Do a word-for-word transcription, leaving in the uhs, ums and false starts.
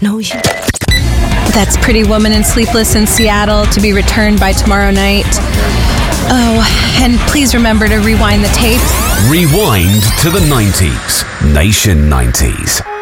know you. That's Pretty Woman and Sleepless in Seattle, to be returned by tomorrow night. Oh, and please remember to rewind the tape. Rewind to the nineties. Nation nineties.